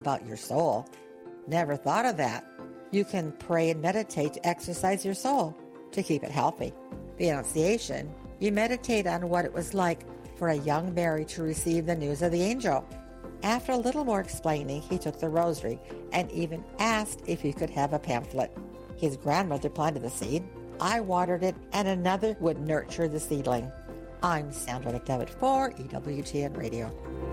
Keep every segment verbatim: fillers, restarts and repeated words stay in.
about your soul. Never thought of that. You can pray and meditate to exercise your soul, to keep it healthy. The Annunciation, you meditate on what it was like for a young Mary to receive the news of the angel. After a little more explaining, he took the rosary and even asked if he could have a pamphlet. His grandmother planted the seed, I watered it, and another would nurture the seedling. I'm Sandra McDevitt for E W T N Radio.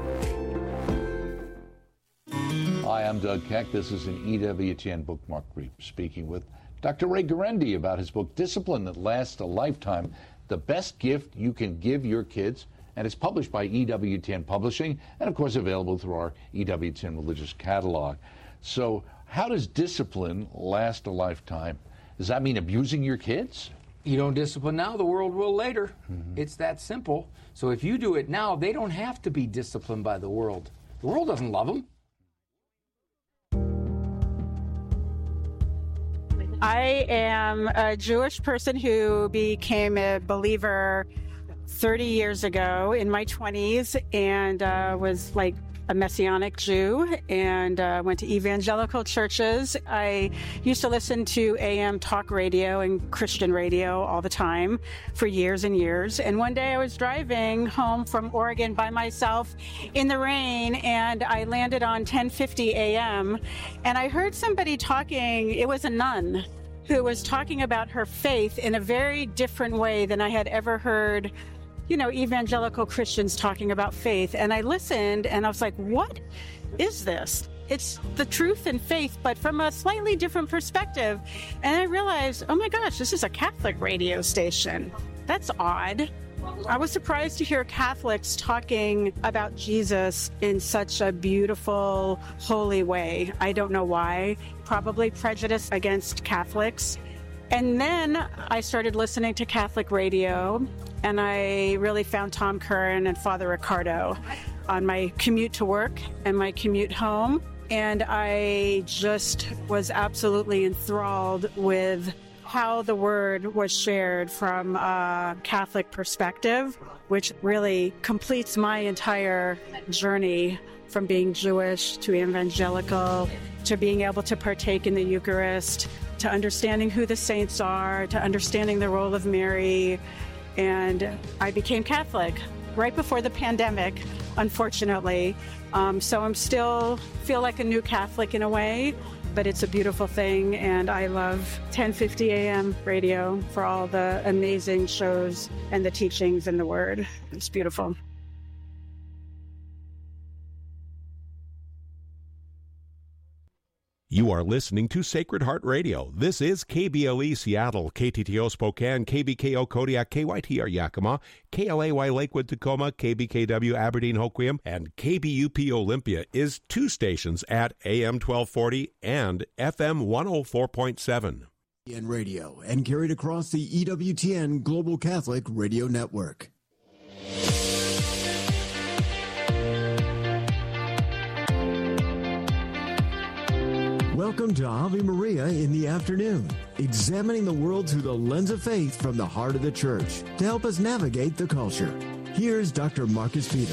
Hi, I'm Doug Keck. This is an E W T N Bookmark Brief, speaking with Doctor Ray Guarendi about his book, Discipline That Lasts a Lifetime, the best gift you can give your kids. And it's published by E W T N Publishing and, of course, available through our E W T N Religious Catalog. So how does discipline last a lifetime? Does that mean abusing your kids? You don't discipline now, the world will later. Mm-hmm. It's that simple. So if you do it now, they don't have to be disciplined by the world. The world doesn't love them. I am a Jewish person who became a believer thirty years ago in my twenties, and uh, was like a Messianic Jew, and uh, went to evangelical churches. I used to listen to A M talk radio and Christian radio all the time for years and years. And one day I was driving home from Oregon by myself in the rain, and I landed on ten fifty A M, and I heard somebody talking. It was a nun who was talking about her faith in a very different way than I had ever heard, you know, evangelical Christians talking about faith. And I listened and I was like, what is this? It's the truth and faith, but from a slightly different perspective. And I realized, oh my gosh, this is a Catholic radio station. That's odd. I was surprised to hear Catholics talking about Jesus in such a beautiful, holy way. I don't know why. Probably prejudice against Catholics. And then I started listening to Catholic radio, and I really found Tom Curran and Father Ricardo on my commute to work and my commute home. And I just was absolutely enthralled with how the word was shared from a Catholic perspective, which really completes my entire journey from being Jewish to evangelical to being able to partake in the Eucharist, to understanding who the saints are, to understanding the role of Mary. And I became Catholic right before the pandemic, unfortunately. Um, so I'm still feel like a new Catholic in a way, but it's a beautiful thing. And I love ten fifty A M radio for all the amazing shows and the teachings and the word. It's beautiful. You are listening to Sacred Heart Radio. This is K B L E Seattle, K T T O Spokane, K B K O Kodiak, K Y T R Yakima, K L A Y Lakewood Tacoma, K B K W Aberdeen Hoquiam, and K B U P Olympia is two stations at A M twelve forty and F M one oh four point seven. And radio, and carried across the E W T N Global Catholic Radio Network. Welcome to Ave Maria in the afternoon, examining the world through the lens of faith from the heart of the church to help us navigate the culture. Here's Doctor Marcus Peter.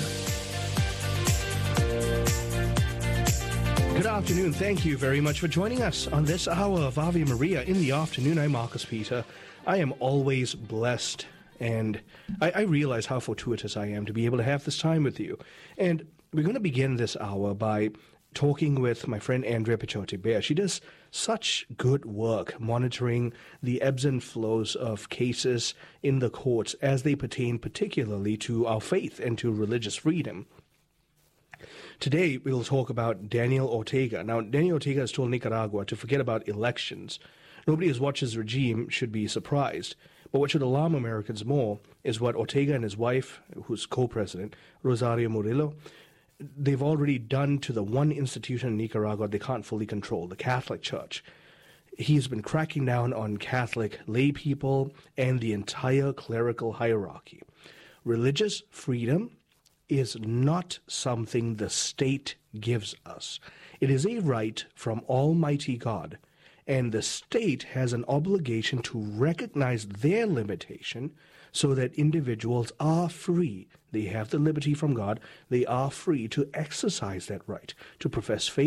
Good afternoon. Thank you very much for joining us on this hour of Ave Maria in the afternoon. I'm Marcus Peter. I am always blessed, and I, I realize how fortuitous I am to be able to have this time with you. And we're going to begin this hour by talking with my friend Andrea Picciotti-Bear. She does such good work monitoring the ebbs and flows of cases in the courts as they pertain particularly to our faith and to religious freedom. Today, we'll talk about Daniel Ortega. Now, Daniel Ortega has told Nicaragua to forget about elections. Nobody who's watched his regime should be surprised. But what should alarm Americans more is what Ortega and his wife, who's co-president, Rosario Murillo, they've already done to the one institution in Nicaragua they can't fully control, the Catholic Church. He's been cracking down on Catholic lay people and the entire clerical hierarchy. Religious freedom is not something the state gives us. It is a right from Almighty God, and the state has an obligation to recognize their limitation so that individuals are free. They have the liberty from God. They are free to exercise that right, to profess faith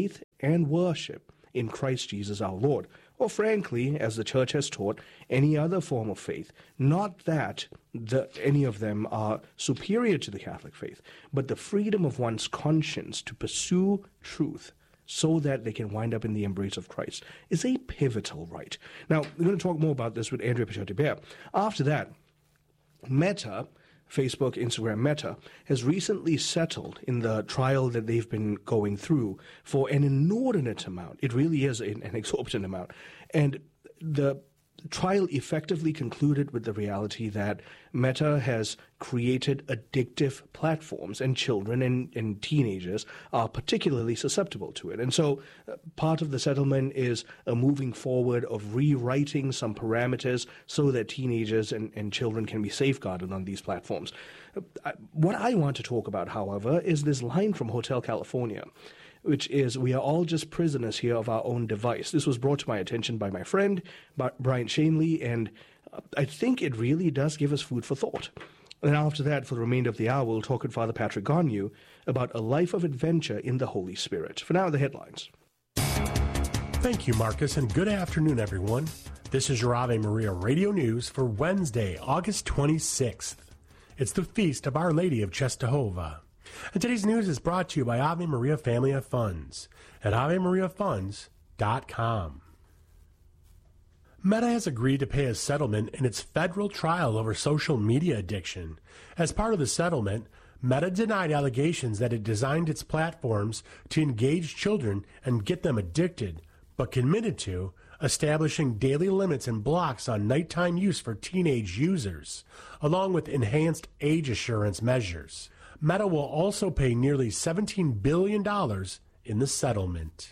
and worship in Christ Jesus our Lord, or frankly, as the Church has taught, any other form of faith. Not that the, any of them are superior to the Catholic faith, but the freedom of one's conscience to pursue truth so that they can wind up in the embrace of Christ is a pivotal right. Now, we're going to talk more about this with Andrea Pichotti-Behr. After that, Meta, Facebook, Instagram, Meta, has recently settled in the trial that they've been going through for an inordinate amount. It really is an, an exorbitant amount. And the trial effectively concluded with the reality that Meta has created addictive platforms, and children and, and teenagers are particularly susceptible to it. And so uh, part of the settlement is a moving forward of rewriting some parameters so that teenagers and, and children can be safeguarded on these platforms. Uh, what I want to talk about, however, is this line from Hotel California, which is, we are all just prisoners here of our own device. This was brought to my attention by my friend, Brian Shanley, and I think it really does give us food for thought. And after that, for the remainder of the hour, we'll talk with Father Patrick Garnier about a life of adventure in the Holy Spirit. For now, the headlines. Thank you, Marcus, and good afternoon, everyone. This is your Ave Maria Radio News for Wednesday, August twenty-sixth. It's the feast of Our Lady of Czestochowa. And today's news is brought to you by Ave Maria Family of Funds at ave maria funds dot com. Meta has agreed to pay a settlement in its federal trial over social media addiction. As part of the settlement, Meta denied allegations that it designed its platforms to engage children and get them addicted, but committed to establishing daily limits and blocks on nighttime use for teenage users, along with enhanced age assurance measures. Meta will also pay nearly seventeen billion dollars in the settlement.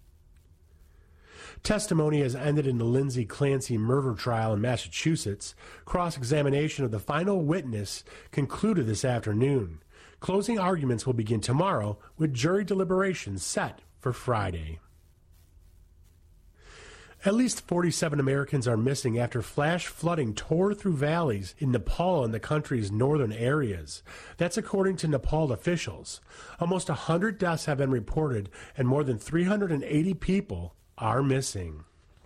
Testimony has ended in the Lindsay Clancy murder trial in Massachusetts. Cross-examination of the final witness concluded this afternoon. Closing arguments will begin tomorrow, with jury deliberations set for Friday. At least forty-seven Americans are missing after flash flooding tore through valleys in Nepal and the country's northern areas. That's according to Nepal officials. Almost one hundred deaths have been reported, and more than three hundred eighty people are missing.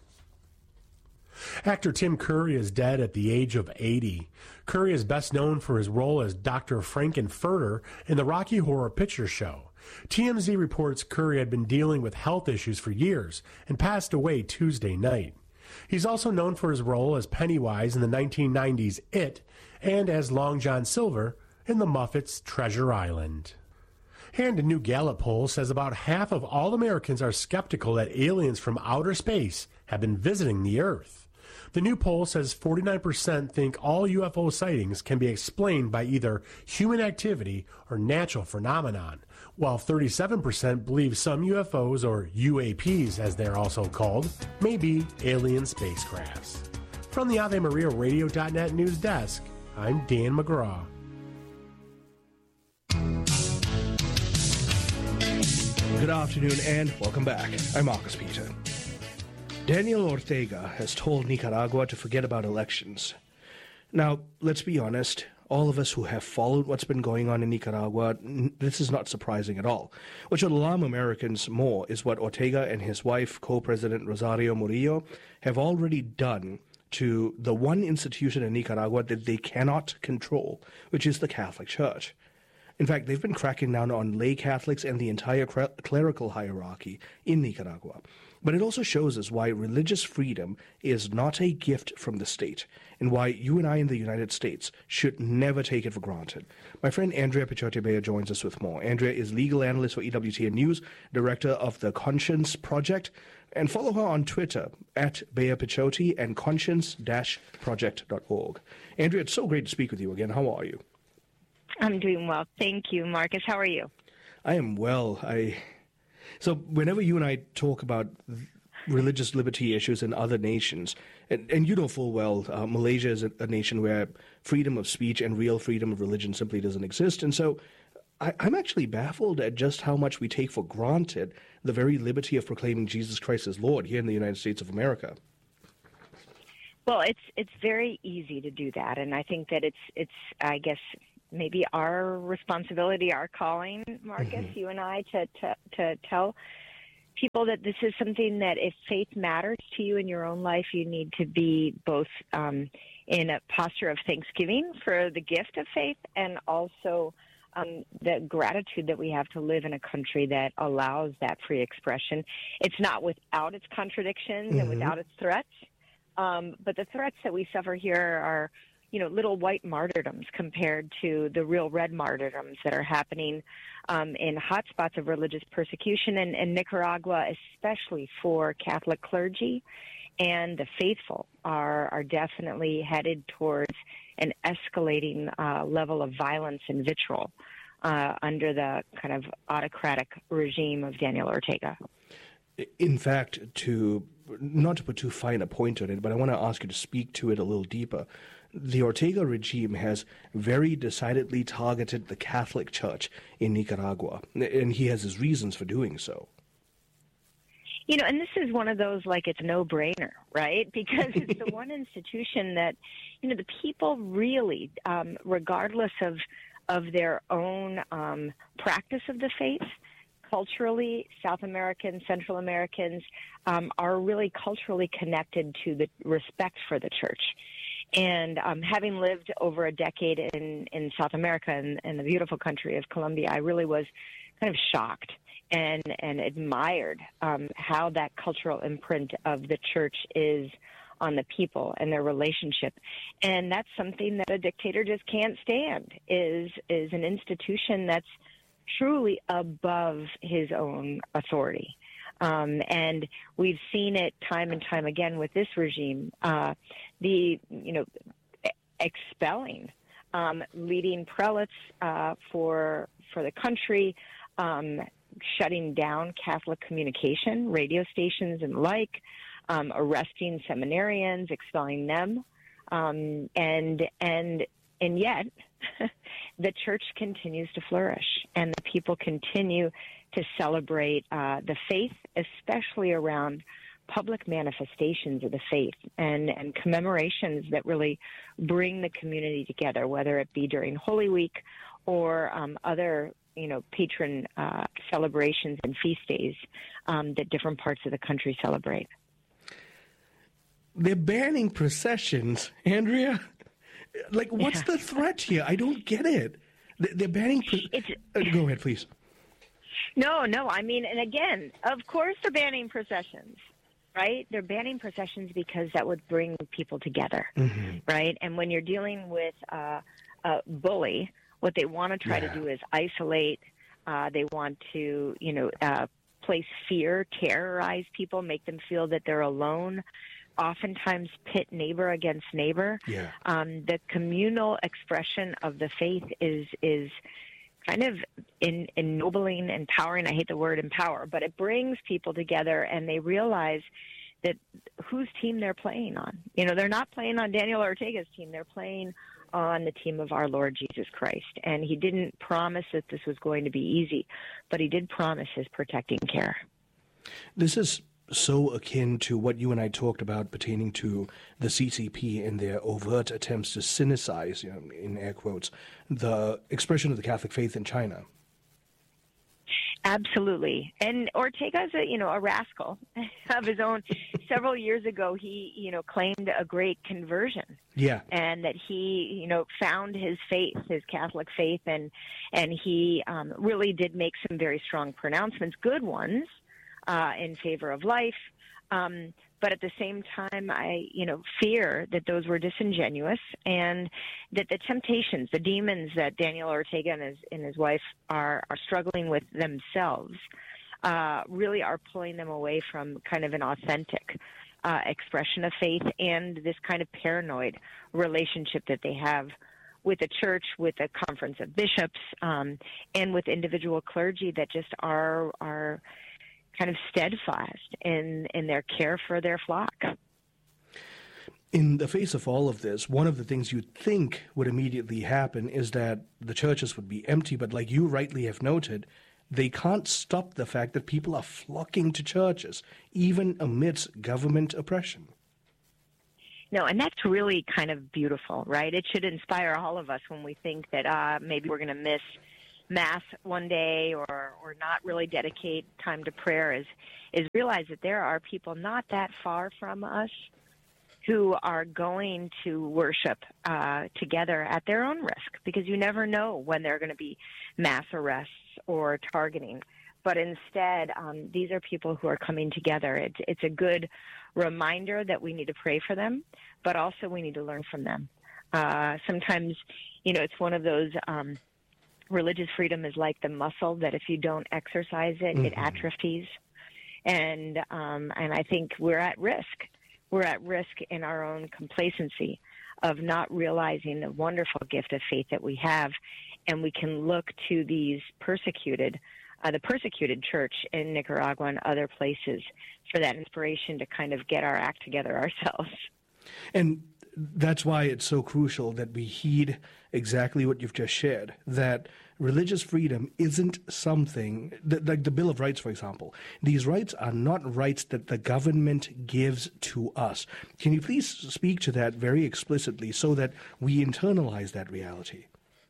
Actor Tim Curry is dead at the age of eighty. Curry is best known for his role as Doctor Frankenfurter in the Rocky Horror Picture Show. T M Z reports Curry had been dealing with health issues for years and passed away Tuesday night. He's also known for his role as Pennywise in the nineteen nineties It and as Long John Silver in the Muppets' Treasure Island. And a new Gallup poll says about half of all Americans are skeptical that aliens from outer space have been visiting the Earth. The new poll says forty-nine percent think all U F O sightings can be explained by either human activity or natural phenomenon, while thirty-seven percent believe some U F Os, or U A Ps as they're also called, may be alien spacecrafts. From the Ave Maria Radio dot net news desk, I'm Dan McGraw. Good afternoon and welcome back. I'm Marcus Peter. Daniel Ortega has told Nicaragua to forget about elections. Now, let's be honest, all of us who have followed what's been going on in Nicaragua, this is not surprising at all. What should alarm Americans more is what Ortega and his wife, co-president Rosario Murillo, have already done to the one institution in Nicaragua that they cannot control, which is the Catholic Church. In fact, they've been cracking down on lay Catholics and the entire clerical hierarchy in Nicaragua. But it also shows us why religious freedom is not a gift from the state, and why you and I in the United States should never take it for granted. My friend Andrea Pichotti-Behr joins us with more. Andrea is legal analyst for E W T N News, director of the Conscience Project, and follow her on Twitter at Behr Pichotti and conscience dash project dot org. Andrea, it's so great to speak with you again. How are you? I'm doing well. Thank you, Marcus. How are you? I am well. I So whenever you and I talk about religious liberty issues in other nations, and, and you know full well uh, Malaysia is a, a nation where freedom of speech and real freedom of religion simply doesn't exist. And so I, I'm actually baffled at just how much we take for granted the very liberty of proclaiming Jesus Christ as Lord here in the United States of America. Well, it's it's very easy to do that. And I think that it's, it's I guess, maybe our responsibility, our calling, Marcus, mm-hmm. you and I, to, to, to tell people that this is something that if faith matters to you in your own life, you need to be both um, in a posture of thanksgiving for the gift of faith and also um, the gratitude that we have to live in a country that allows that free expression. It's not without its contradictions mm-hmm. and without its threats, um, but the threats that we suffer here are, you know, little white martyrdoms compared to the real red martyrdoms that are happening um, in hotspots of religious persecution in, in Nicaragua, especially for Catholic clergy. And the faithful are, are definitely headed towards an escalating uh, level of violence and vitriol uh, under the kind of autocratic regime of Daniel Ortega. In fact, to not to put too fine a point on it, but I want to ask you to speak to it a little deeper. The Ortega regime has very decidedly targeted the Catholic Church in Nicaragua, and he has his reasons for doing so. You know, and this is one of those, like, it's no-brainer, right? Because it's the one institution that, you know, the people really, um, regardless of of their own um, practice of the faith, culturally, South Americans, Central Americans um, are really culturally connected to the respect for the church. And um, having lived over a decade in, in South America and in, in the beautiful country of Colombia, I really was kind of shocked and, and admired um, how that cultural imprint of the church is on the people and their relationship. And that's something that a dictator just can't stand, is is an institution that's truly above his own authority. Um, and we've seen it time and time again with this regime, uh, the, you know, expelling um, leading prelates uh, for for the country, um, shutting down Catholic communication, radio stations and the like, um, arresting seminarians, expelling them, um, and and and yet the church continues to flourish, and the people continue to celebrate uh, the faith, especially around public manifestations of the faith and, and commemorations that really bring the community together, whether it be during Holy Week or um, other, you know, patron uh, celebrations and feast days um, that different parts of the country celebrate. They're banning processions, Andrea. Like, what's yeah. the threat here? I don't get it. They're banning... Pro- uh, go ahead, please. No, no. I mean, and again, of course they're banning processions, right? They're banning processions because that would bring people together, mm-hmm. right? And when you're dealing with uh, a bully, what they want to try yeah. to do is isolate. Uh, they want to, you know, uh, place fear, terrorize people, make them feel that they're alone. Oftentimes pit neighbor against neighbor. Yeah. Um, the communal expression of the faith is is kind of in, ennobling, empowering. I hate the word empower, but it brings people together, and they realize that whose team they're playing on. You know, they're not playing on Daniel Ortega's team. They're playing on the team of our Lord Jesus Christ. And he didn't promise that this was going to be easy, but he did promise his protecting care. This is so akin to what you and I talked about pertaining to the C C P and their overt attempts to cynicize, you know, in air quotes, the expression of the Catholic faith in China. Absolutely. And Ortega's a, you know, a rascal of his own. Several years ago, he, you know, claimed a great conversion. Yeah. And that he, you know, found his faith, his Catholic faith, and and he um, really did make some very strong pronouncements, good ones, Uh, in favor of life. Um, but at the same time, I, you know, fear that those were disingenuous and that the temptations, the demons that Daniel Ortega and his, and his wife are, are struggling with themselves uh, really are pulling them away from kind of an authentic uh, expression of faith and this kind of paranoid relationship that they have with the church, with the Conference of Bishops, um, and with individual clergy that just are are kind of steadfast in, in their care for their flock. In the face of all of this, one of the things you'd think would immediately happen is that the churches would be empty, but like you rightly have noted, they can't stop the fact that people are flocking to churches, even amidst government oppression. No, and that's really kind of beautiful, right? It should inspire all of us when we think that uh, maybe we're going to miss Mass one day or, or not really dedicate time to prayer is, is realize that there are people not that far from us who are going to worship uh, together at their own risk, because you never know when there are going to be mass arrests or targeting. But instead, um, these are people who are coming together. It's, it's a good reminder that we need to pray for them, but also we need to learn from them. Uh, sometimes, you know, it's one of those um, religious freedom is like the muscle that if you don't exercise it, mm-hmm. it atrophies. And um, and I think we're at risk. We're at risk in our own complacency of not realizing the wonderful gift of faith that we have, and we can look to these persecuted, uh, the persecuted church in Nicaragua and other places for that inspiration to kind of get our act together ourselves. And that's why it's so crucial that we heed exactly what you've just shared, that religious freedom isn't something, that, like the Bill of Rights, for example. These rights are not rights that the government gives to us. Can you please speak to that very explicitly so that we internalize that reality?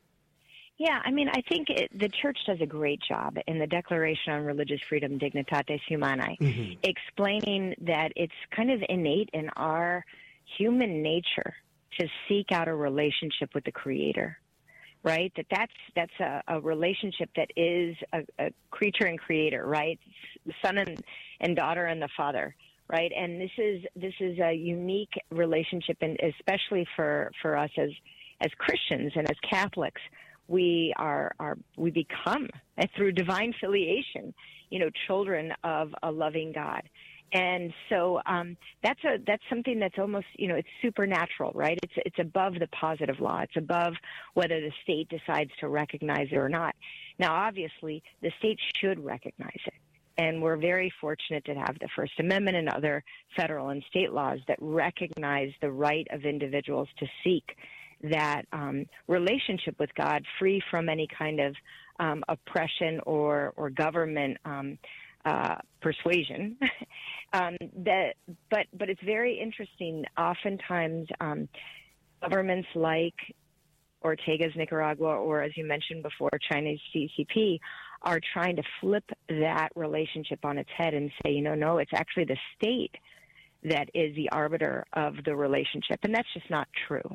Yeah, I mean, I think it, the church does a great job in the Declaration on Religious Freedom, Dignitatis Humanae, mm-hmm. explaining that it's kind of innate in our human nature to seek out a relationship with the Creator, right? That that's that's a, a relationship that is a, a creature and creator, right? The son and, and daughter and the Father, right? And this is this is a unique relationship, and especially for, for us as as Christians and as Catholics, we are are we become through divine filiation, you know, children of a loving God. And so um, that's a that's something that's almost, you know, it's supernatural, right? It's it's above the positive law. It's above whether the state decides to recognize it or not. Now, obviously, the state should recognize it. And we're very fortunate to have the First Amendment and other federal and state laws that recognize the right of individuals to seek that um, relationship with God, free from any kind of um, oppression or, or government um Uh, persuasion. um, that, but but it's very interesting. Oftentimes, um, governments like Ortega's Nicaragua, or as you mentioned before, China's C C P, are trying to flip that relationship on its head and say, you know, no, it's actually the state that is the arbiter of the relationship, and that's just not true.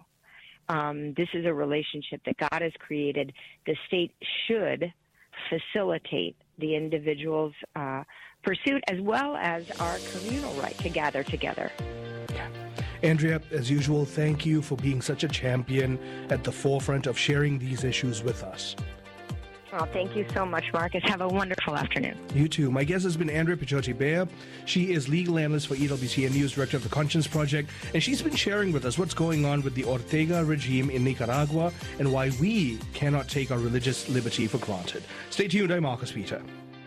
Um, this is a relationship that God has created. The state should facilitate the individual's uh, pursuit, as well as our communal right to gather together. Yeah. Andrea, as usual, thank you for being such a champion at the forefront of sharing these issues with us. Oh, thank you so much, Marcus. Have a wonderful afternoon. You too. My guest has been Andrea Pichotti-Beyer. She is legal analyst for E W C and news director of the Conscience Project, and she's been sharing with us what's going on with the Ortega regime in Nicaragua and why we cannot take our religious liberty for granted. Stay tuned. I'm Marcus Peter.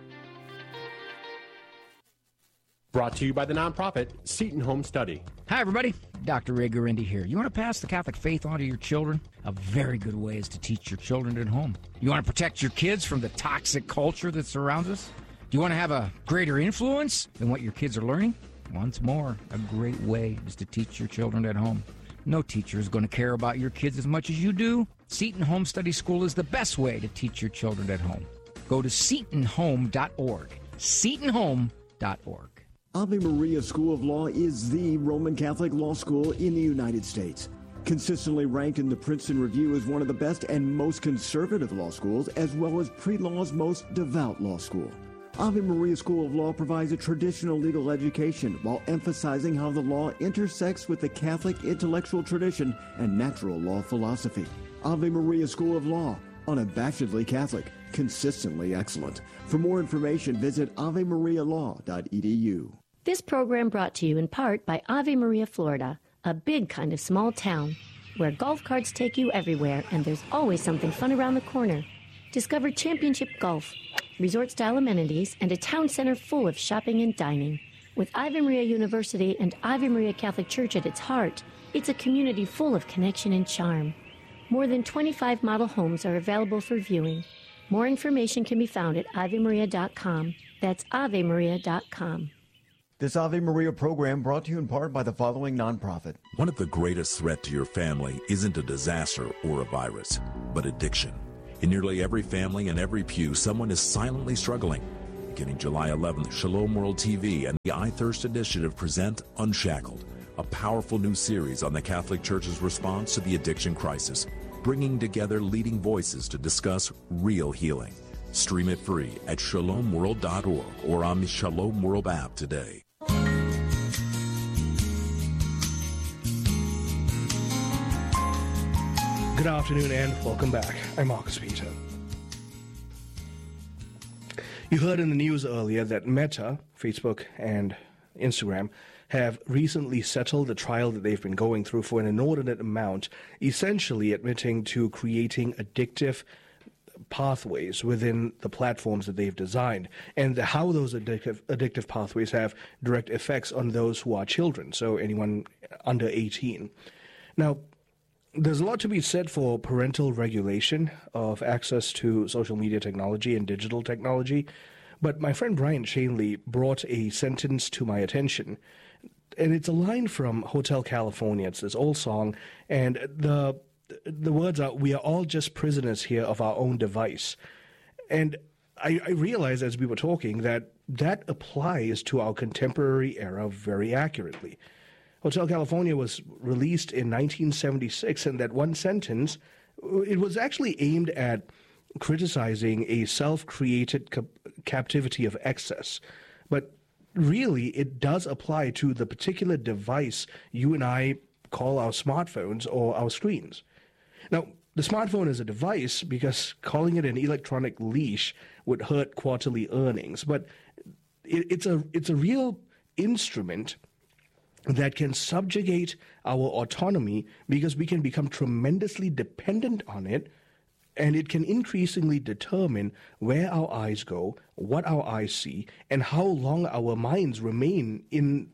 Brought to you by the nonprofit Seton Home Study. Hi, everybody. Doctor Ray Guarendi here. You want to pass the Catholic faith on to your children? A very good way is to teach your children at home. You want to protect your kids from the toxic culture that surrounds us? Do you want to have a greater influence than what your kids are learning? Once more, a great way is to teach your children at home. No teacher is going to care about your kids as much as you do. Seton Home Study School is the best way to teach your children at home. Go to seton home dot org. seton home dot org. Ave Maria School of Law is the Roman Catholic law school in the United States. Consistently ranked in the Princeton Review as one of the best and most conservative law schools, as well as pre-law's most devout law school. Ave Maria School of Law provides a traditional legal education while emphasizing how the law intersects with the Catholic intellectual tradition and natural law philosophy. Ave Maria School of Law, unabashedly Catholic, consistently excellent. For more information, visit ave maria law dot e d u. This program brought to you in part by Ave Maria, Florida, a big kind of small town where golf carts take you everywhere and there's always something fun around the corner. Discover championship golf, resort-style amenities, and a town center full of shopping and dining. With Ave Maria University and Ave Maria Catholic Church at its heart, it's a community full of connection and charm. More than twenty-five model homes are available for viewing. More information can be found at ave maria dot com. That's ave maria dot com. This Ave Maria program brought to you in part by the following nonprofit. One of the greatest threats to your family isn't a disaster or a virus, but addiction. In nearly every family and every pew, someone is silently struggling. Beginning July eleventh, Shalom World T V and the I Thirst Initiative present Unshackled, a powerful new series on the Catholic Church's response to the addiction crisis, bringing together leading voices to discuss real healing. Stream it free at shalom world dot org or on the Shalom World app today. Good afternoon and welcome back. I'm Marcus Peter. You heard in the news earlier that Meta, Facebook, and Instagram have recently settled the trial that they've been going through for an inordinate amount, essentially admitting to creating addictive pathways within the platforms that they've designed, and how those addictive, addictive pathways have direct effects on those who are children, so anyone under eighteen. Now, there's a lot to be said for parental regulation of access to social media technology and digital technology, but my friend Brian Shanley brought a sentence to my attention, and it's a line from Hotel California. It's this old song, and the the words are, "We are all just prisoners here of our own device." And I, I realized as we were talking that that applies to our contemporary era very accurately. Hotel California was released in nineteen seventy-six, and that one sentence, it was actually aimed at criticizing a self-created cap- captivity of excess. But really, it does apply to the particular device you and I call our smartphones or our screens. Now, the smartphone is a device because calling it an electronic leash would hurt quarterly earnings, but it, it's a it's a real instrument that can subjugate our autonomy because we can become tremendously dependent on it, and it can increasingly determine where our eyes go, what our eyes see, and how long our minds remain in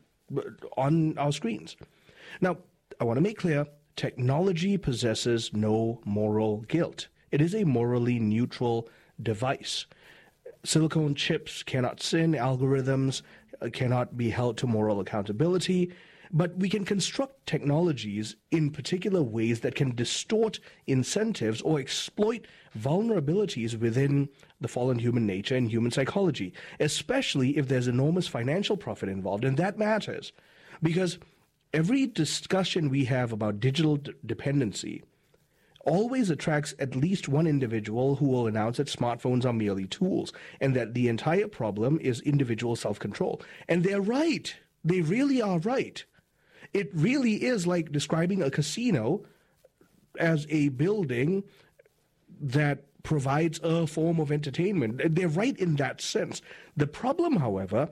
on our screens. Now, I want to make clear, technology possesses no moral guilt. It is a morally neutral device. Silicone chips cannot sin, algorithms cannot be held to moral accountability, but we can construct technologies in particular ways that can distort incentives or exploit vulnerabilities within the fallen human nature and human psychology, especially if there's enormous financial profit involved, and that matters, because every discussion we have about digital d- dependency always attracts at least one individual who will announce that smartphones are merely tools and that the entire problem is individual self-control. And they're right. They really are right. It really is like describing a casino as a building that provides a form of entertainment. They're right in that sense. The problem, however,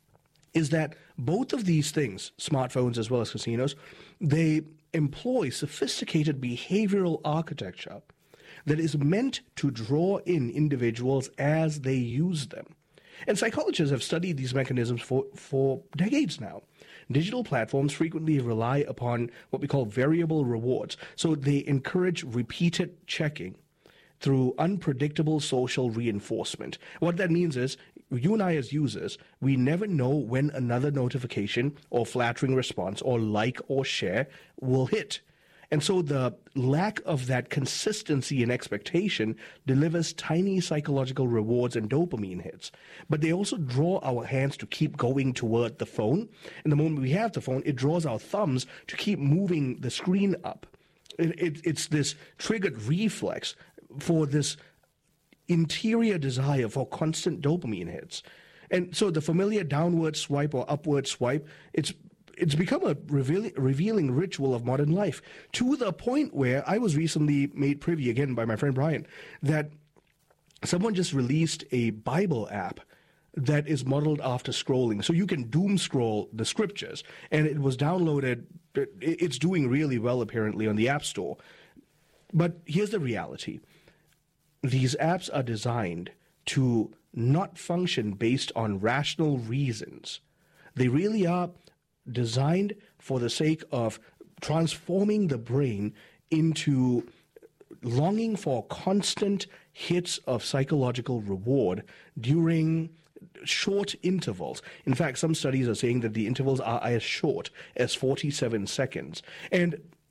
is that both of these things, smartphones as well as casinos, they employ sophisticated behavioral architecture that is meant to draw in individuals as they use them. And psychologists have studied these mechanisms for, for decades now. Digital platforms frequently rely upon what we call variable rewards. So they encourage repeated checking through unpredictable social reinforcement. What that means is, you and I as users, we never know when another notification or flattering response or like or share will hit. And so the lack of that consistency and expectation delivers tiny psychological rewards and dopamine hits. But they also draw our hands to keep going toward the phone. And the moment we have the phone, it draws our thumbs to keep moving the screen up. It, it, it's this triggered reflex for this interior desire for constant dopamine hits. And so the familiar downward swipe or upward swipe, it's it's become a revealing, revealing ritual of modern life, to the point where I was recently made privy, again by my friend Brian, that someone just released a Bible app that is modeled after scrolling. So you can doom scroll the scriptures, and it was downloaded. It's doing really well, apparently, on the App Store. But here's the reality. These apps are designed to not function based on rational reasons. They really are designed for the sake of transforming the brain into longing for constant hits of psychological reward during short intervals. In fact, some studies are saying that the intervals are as short as forty-seven seconds. And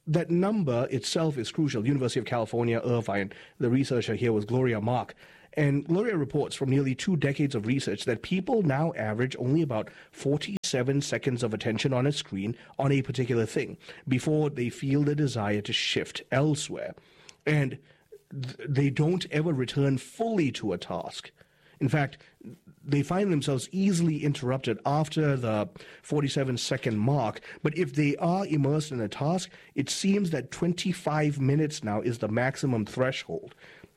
that number itself is crucial. University of California, Irvine, the researcher here was Gloria Mark. And Gloria reports from nearly two decades of research that people now average only about forty-seven seconds of attention on a screen on a particular thing before they feel the desire to shift elsewhere. And th- they don't ever return fully to a task. In fact, they find themselves easily interrupted after the forty-seven second mark. But if they are immersed in a task, it seems that twenty-five minutes now is the maximum threshold.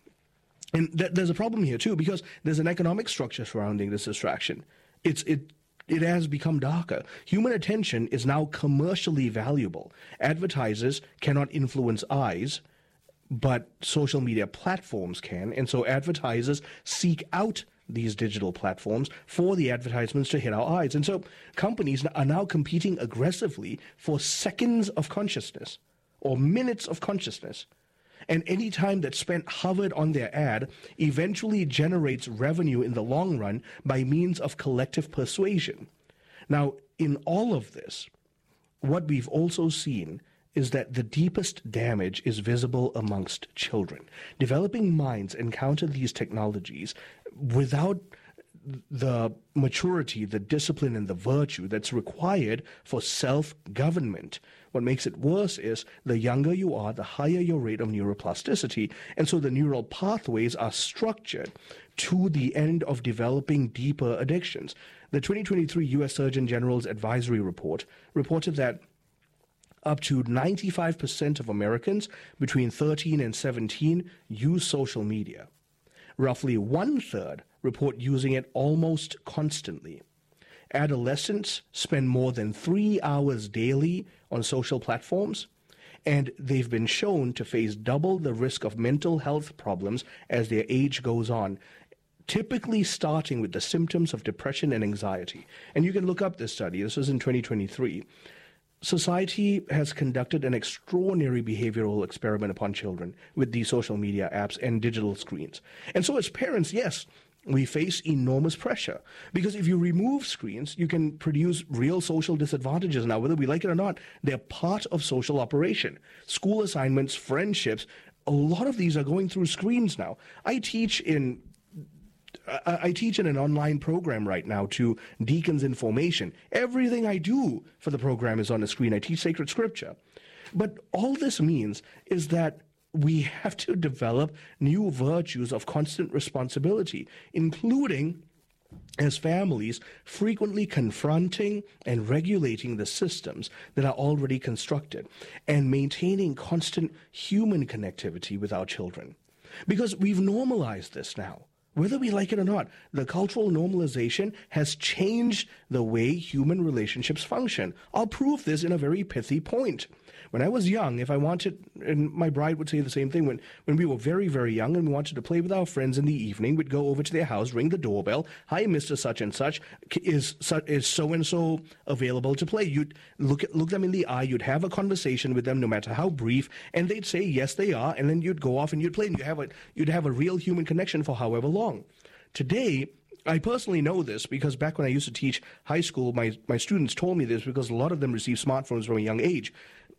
And th- there's a problem here, too, because there's an economic structure surrounding this distraction. It's it it has become darker. Human attention is now commercially valuable. Advertisers cannot influence eyes, but social media platforms can. And so advertisers seek out these digital platforms for the advertisements to hit our eyes. And so companies are now competing aggressively for seconds of consciousness or minutes of consciousness. And any time that's spent hovered on their ad eventually generates revenue in the long run by means of collective persuasion. Now, in all of this, what we've also seen is that the deepest damage is visible amongst children. Developing minds encounter these technologies without the maturity, the discipline, and the virtue that's required for self-government. What makes it worse is the younger you are, the higher your rate of neuroplasticity, and so the neural pathways are structured to the end of developing deeper addictions. The twenty twenty-three U S Surgeon General's advisory report reported that up to ninety-five percent of Americans between thirteen and seventeen use social media. Roughly one-third report using it almost constantly. Adolescents spend more than three hours daily on social platforms, and they've been shown to face double the risk of mental health problems as their age goes on, typically starting with the symptoms of depression and anxiety. And you can look up this study. This was in twenty twenty-three. Society has conducted an extraordinary behavioral experiment upon children with these social media apps and digital screens. And so as parents, yes, we face enormous pressure, because if you remove screens, you can produce real social disadvantages. Now, whether we like it or not, they're part of social operation. School assignments, friendships, a lot of these are going through screens now. I teach in I, I teach in an online program right now to deacons in formation. Everything I do for the program is on the screen. I teach sacred scripture. But all this means is that we have to develop new virtues of constant responsibility, including, as families, frequently confronting and regulating the systems that are already constructed and maintaining constant human connectivity with our children. Because we've normalized this now. Whether we like it or not, the cultural normalization has changed the way human relationships function. I'll prove this in a very pithy point. When I was young, if I wanted, and my bride would say the same thing, when, when we were very, very young and we wanted to play with our friends in the evening, we'd go over to their house, ring the doorbell. Hi, Mister Such and Such. Is, is so-and-so available to play? You'd look, at, look them in the eye. You'd have a conversation with them, no matter how brief, and they'd say, yes, they are. And then you'd go off and you'd play, and you'd have a, you'd have a real human connection for however long. Today, I personally know this because back when I used to teach high school, my, my students told me this because a lot of them received smartphones from a young age.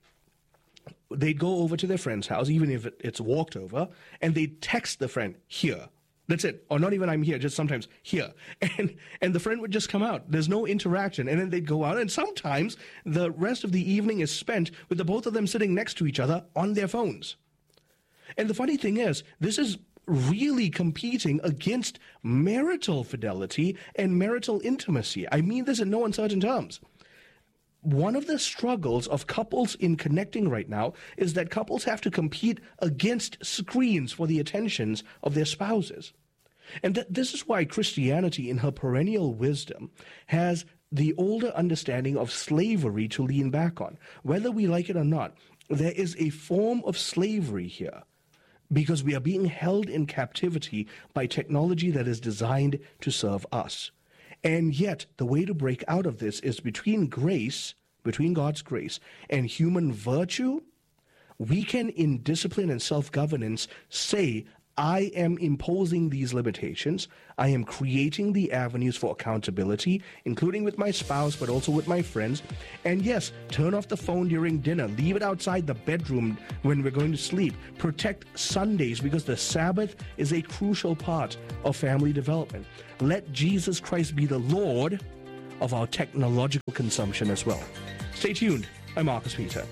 They'd go over to their friend's house, even if it, it's walked over, and they'd text the friend, here. That's it. Or not even I'm here, just sometimes here. And and the friend would just come out. There's no interaction. And then they'd go out, and sometimes the rest of the evening is spent with the both of them sitting next to each other on their phones. And the funny thing is, this is really competing against marital fidelity and marital intimacy. I mean this in no uncertain terms. One of the struggles of couples in connecting right now is that couples have to compete against screens for the attentions of their spouses. And th- this is why Christianity, in her perennial wisdom, has the older understanding of slavery to lean back on. Whether we like it or not, there is a form of slavery here, because we are being held in captivity by technology that is designed to serve us. And yet, the way to break out of this is between grace, between God's grace, and human virtue. We can, in discipline and self-governance, say, I am imposing these limitations. I am creating the avenues for accountability, including with my spouse, but also with my friends. And yes, turn off the phone during dinner. Leave it outside the bedroom when we're going to sleep. Protect Sundays, because the Sabbath is a crucial part of family development. Let Jesus Christ be the Lord of our technological consumption as well. Stay tuned. I'm Marcus Peter.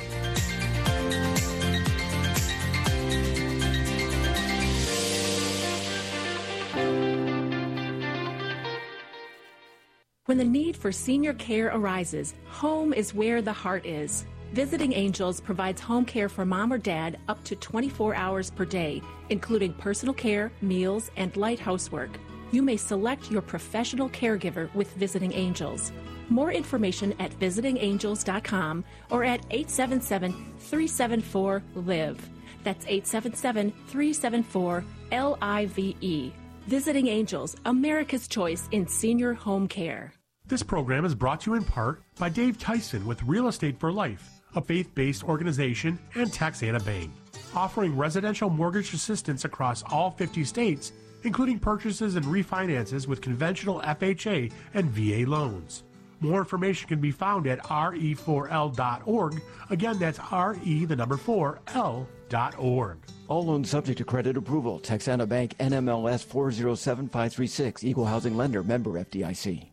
When the need for senior care arises, home is where the heart is. Visiting Angels provides home care for mom or dad up to twenty-four hours per day, including personal care, meals, and light housework. You may select your professional caregiver with Visiting Angels. More information at visiting angels dot com or at eight seven seven, three seven four, L I V E. That's eight seven seven, three seven four, L I V E. Visiting Angels, America's choice in senior home care. This program is brought to you in part by Dave Tyson with Real Estate for Life, a faith-based organization, and Texana Bank, offering residential mortgage assistance across all fifty states, including purchases and refinances with conventional F H A and V A loans. More information can be found at R E four L dot org. Again, that's R E, the number four, L dot org. All loans subject to credit approval. Texana Bank, N M L S four zero seven five three six. Equal housing lender. Member F D I C.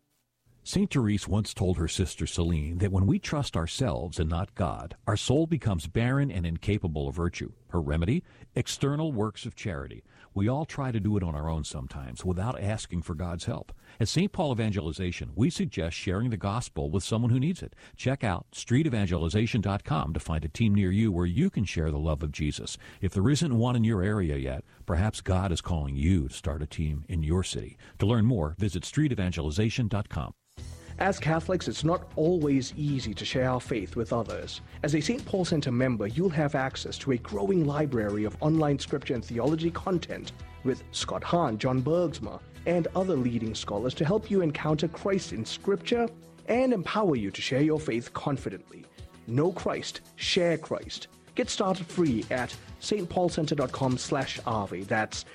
Saint Therese once told her sister Celine that when we trust ourselves and not God, our soul becomes barren and incapable of virtue. Her remedy? External works of charity. We all try to do it on our own sometimes without asking for God's help. At Saint Paul Evangelization, we suggest sharing the gospel with someone who needs it. Check out street evangelization dot com to find a team near you where you can share the love of Jesus. If there isn't one in your area yet, perhaps God is calling you to start a team in your city. To learn more, visit street evangelization dot com. As Catholics, it's not always easy to share our faith with others. As a Saint Paul Center member, you'll have access to a growing library of online scripture and theology content with Scott Hahn, John Bergsma, and other leading scholars to help you encounter Christ in Scripture and empower you to share your faith confidently. Know Christ, share Christ. Get started free at stpaulcenter.com slash AVE. That's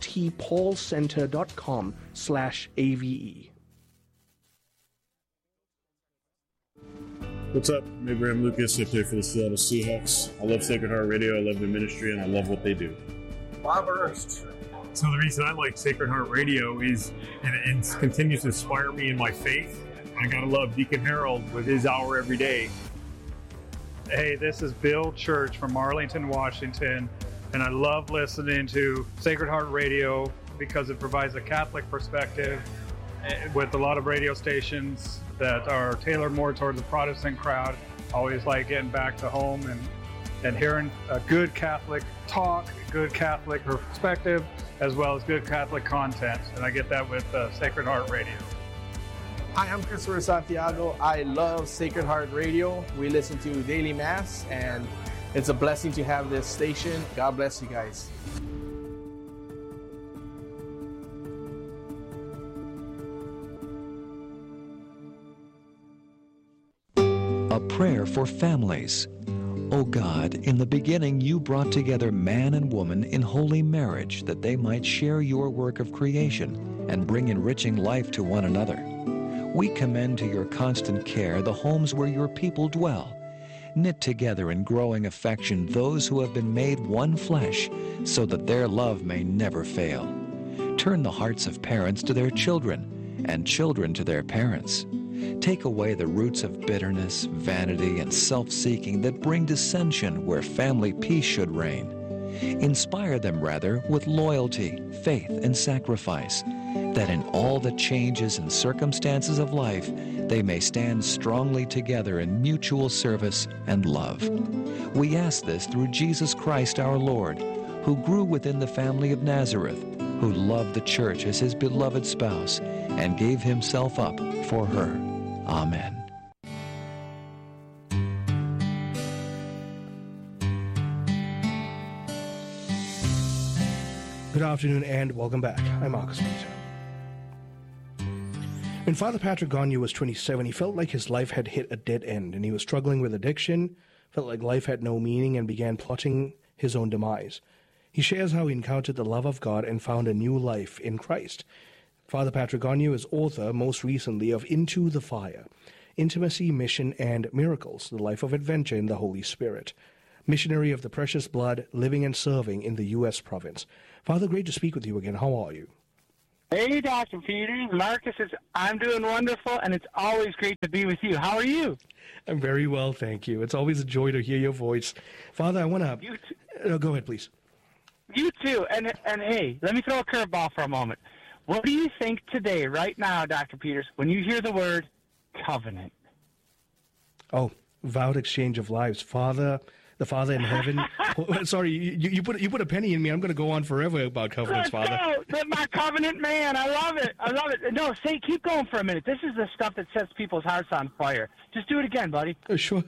stpaulcenter.com slash AVE. What's up? I'm Abraham Lucas. I play for the Seattle Seahawks. I love Sacred Heart Radio. I love their ministry, and I love what they do. Bob Ernst. So the reason I like Sacred Heart Radio is it, it continues to inspire me in my faith. I gotta love Deacon Harold with his hour every day. Hey, this is Bill Church from Arlington, Washington, and I love listening to Sacred Heart Radio because it provides a Catholic perspective with a lot of radio stations that are tailored more towards the Protestant crowd. Always like getting back to home and, and hearing a good Catholic talk, good Catholic perspective, as well as good Catholic content. And I get that with uh, Sacred Heart Radio. Hi, I'm Christopher Santiago. I love Sacred Heart Radio. We listen to Daily Mass, and it's a blessing to have this station. God bless you guys. A prayer for families. O God, in the beginning you brought together man and woman in holy marriage that they might share your work of creation and bring enriching life to one another. We commend to your constant care the homes where your people dwell. Knit together in growing affection those who have been made one flesh, so that their love may never fail. Turn the hearts of parents to their children, and children to their parents. Take away the roots of bitterness, vanity, and self-seeking that bring dissension where family peace should reign. Inspire them, rather, with loyalty, faith, and sacrifice, that in all the changes and circumstances of life, they may stand strongly together in mutual service and love. We ask this through Jesus Christ our Lord, who grew within the family of Nazareth, who loved the church as his beloved spouse, and gave himself up for her. Amen. Good afternoon and welcome back. I'm Marcus Peter. When Father Patrick Gagne was twenty-seven, he felt like his life had hit a dead end, and he was struggling with addiction, felt like life had no meaning, and began plotting his own demise. He shares how he encountered the love of God and found a new life in Christ. Father Patrick Gonyu is author, most recently, of Into the Fire, Intimacy, Mission, and Miracles, the Life of Adventure in the Holy Spirit. Missionary of the Precious Blood, living and serving in the U S province. Father, great to speak with you again. How are you? Hey, Doctor Peters. Marcus, is, I'm doing wonderful, and it's always great to be with you. How are you? I'm very well, thank you. It's always a joy to hear your voice. Father, I want to... Uh, go ahead, please. You too. And, and hey, let me throw a curveball for a moment. What do you think today, right now, Doctor Peters, when you hear the word covenant? Oh, vowed exchange of lives. Father... The Father in heaven. oh, sorry, you, you put you put a penny in me. I'm going to go on forever about covenants, Let's Father. Go. My covenant man. I love it. I love it. No, say, keep going for a minute. This is the stuff that sets people's hearts on fire. Just do it again, buddy. Uh, sure.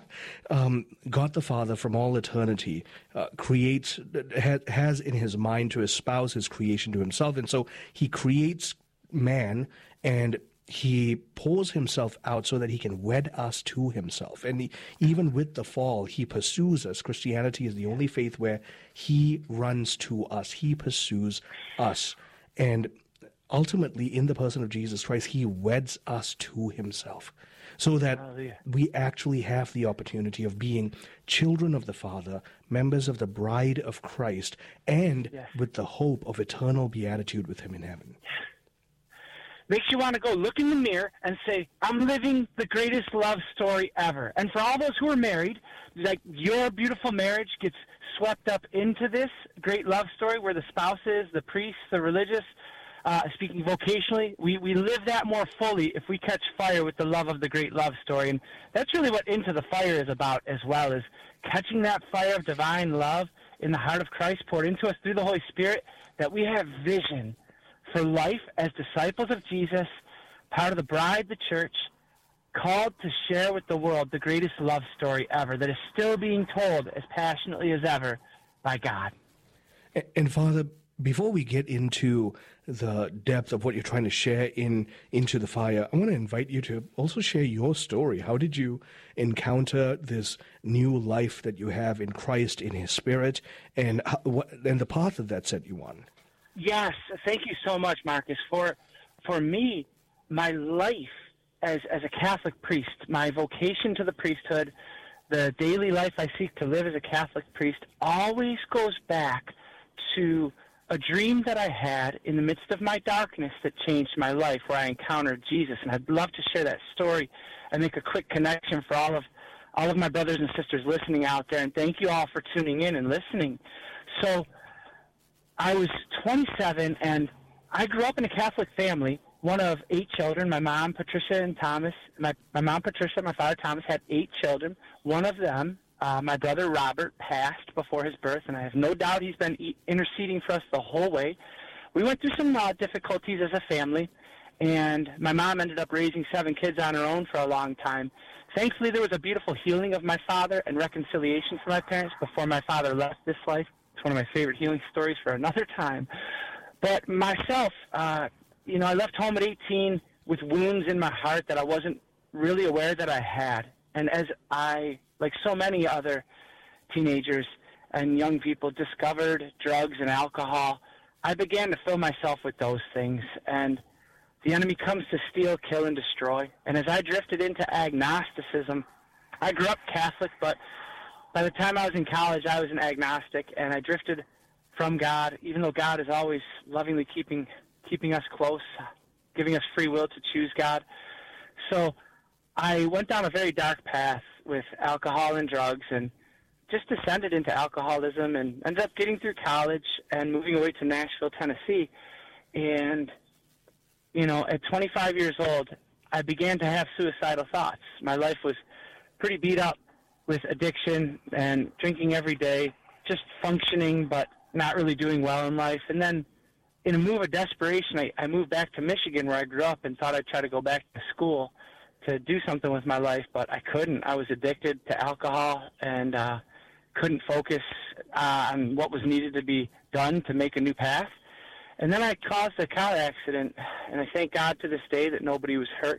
um, God the Father, from all eternity, uh, creates ha, has in his mind to espouse his creation to himself, and so he creates man and he pours himself out so that he can wed us to himself. And he, even with the fall, he pursues us. Christianity is the only faith where he runs to us. He pursues us. And ultimately, in the person of Jesus Christ, he weds us to himself so that Hallelujah. We actually have the opportunity of being children of the Father, members of the bride of Christ, and yes. with the hope of eternal beatitude with him in heaven. Makes you want to go look in the mirror and say, I'm living the greatest love story ever. And for all those who are married, like your beautiful marriage gets swept up into this great love story where the spouse is, the priest, the religious, uh, speaking vocationally, we, we live that more fully if we catch fire with the love of the great love story. And that's really what Into the Fire is about as well, is catching that fire of divine love in the heart of Christ poured into us through the Holy Spirit, that we have vision for life as disciples of Jesus, part of the bride, the church, called to share with the world the greatest love story ever that is still being told as passionately as ever by God. And, and Father, before we get into the depth of what you're trying to share in Into the Fire, I want to invite you to also share your story. How did you encounter this new life that you have in Christ, in his Spirit, and, how, what, and the path that that set you on? Yes, thank you so much, Marcus. For for me, my life as as a Catholic priest, my vocation to the priesthood, the daily life I seek to live as a Catholic priest, always goes back to a dream that I had in the midst of my darkness that changed my life, where I encountered Jesus. And I'd love to share that story and make a quick connection for all of all of my brothers and sisters listening out there. And thank you all for tuning in and listening. So I was twenty-seven, and I grew up in a Catholic family, one of eight children. My mom, Patricia, and Thomas. My, my mom, Patricia, my father, Thomas, had eight children. One of them, uh, my brother Robert, passed before his birth, and I have no doubt he's been e- interceding for us the whole way. We went through some uh, difficulties as a family, and my mom ended up raising seven kids on her own for a long time. Thankfully, there was a beautiful healing of my father and reconciliation for my parents before my father left this life. It's one of my favorite healing stories for another time. But myself, uh, you know, I left home at eighteen with wounds in my heart that I wasn't really aware that I had. And as I, like so many other teenagers and young people, discovered drugs and alcohol, I began to fill myself with those things. And the enemy comes to steal, kill, and destroy. And as I drifted into agnosticism, I grew up Catholic, but by the time I was in college, I was an agnostic, and I drifted from God, even though God is always lovingly keeping keeping us close, giving us free will to choose God. So I went down a very dark path with alcohol and drugs, and just descended into alcoholism, and ended up getting through college and moving away to Nashville, Tennessee. And, you know, at twenty-five years old, I began to have suicidal thoughts. My life was pretty beat up with addiction and drinking every day, just functioning but not really doing well in life. And then in a move of desperation, I, I moved back to Michigan, where I grew up, and thought I'd try to go back to school to do something with my life, but I couldn't. I was addicted to alcohol and uh, couldn't focus uh, on what was needed to be done to make a new path. And then I caused a car accident, and I thank God to this day that nobody was hurt.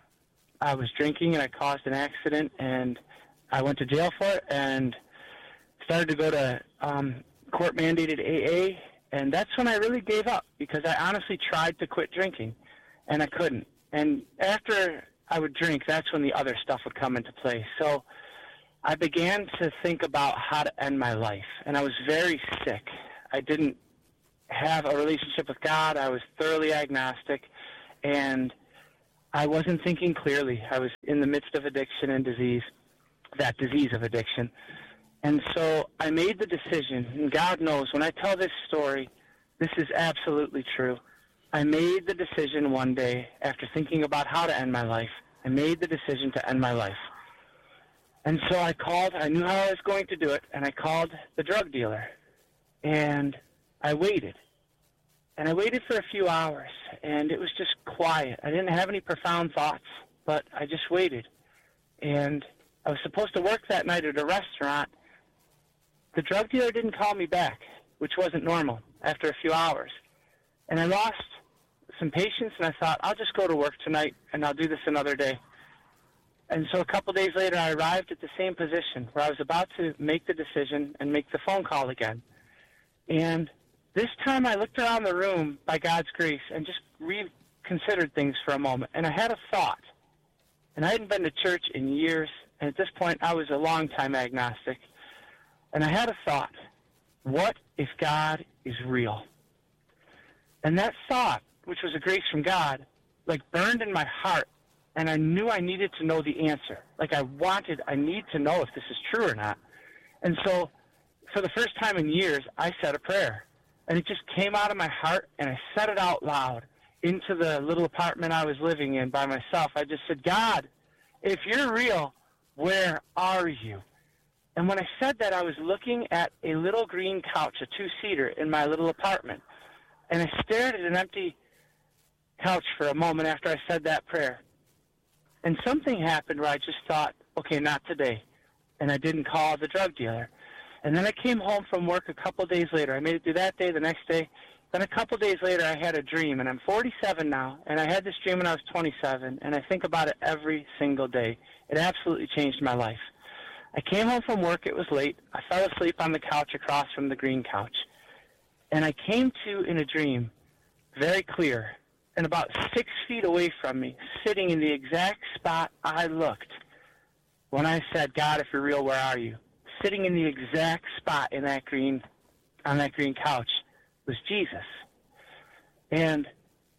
I was drinking, and I caused an accident, and I went to jail for it, and started to go to um, court-mandated A A, and that's when I really gave up because I honestly tried to quit drinking, and I couldn't. And after I would drink, that's when the other stuff would come into play. So I began to think about how to end my life, and I was very sick. I didn't have a relationship with God. I was thoroughly agnostic, and I wasn't thinking clearly. I was in the midst of addiction and disease, that disease of addiction. And so I made the decision, and God knows, when I tell this story, this is absolutely true. I made the decision one day, after thinking about how to end my life, I made the decision to end my life. And so I called, I knew how I was going to do it, and I called the drug dealer. And I waited. And I waited for a few hours, and it was just quiet. I didn't have any profound thoughts, but I just waited. And I was supposed to work that night at a restaurant. The drug dealer didn't call me back, which wasn't normal, after a few hours. And I lost some patience, and I thought, I'll just go to work tonight, and I'll do this another day. And so a couple days later, I arrived at the same position where I was about to make the decision and make the phone call again. And this time I looked around the room by God's grace and just reconsidered things for a moment. And I had a thought. And I hadn't been to church in years, and at this point I was a long-time agnostic. And I had a thought. What if God is real? And that thought, which was a grace from God, like burned in my heart. And I knew I needed to know the answer. Like I wanted, I need to know if this is true or not. And so for the first time in years, I said a prayer. And it just came out of my heart, and I said it out loud into the little apartment I was living in by myself. I just said, God, if you're real, where are you? And when I said that, I was looking at a little green couch, a two-seater, in my little apartment. And I stared at an empty couch for a moment after I said that prayer. And something happened where I just thought, okay, not today. And I didn't call the drug dealer. And then I came home from work a couple days later. I made it through that day, the next day. Then a couple days later, I had a dream. And I'm forty-seven now. And I had this dream when I was twenty-seven. And I think about it every single day. It absolutely changed my life. I came home from work. It was late. I fell asleep on the couch across from the green couch. And I came to, in a dream, very clear, and about six feet away from me, sitting in the exact spot I looked when I said, God, if you're real, where are you? Sitting in the exact spot in that green, on that green couch was Jesus. And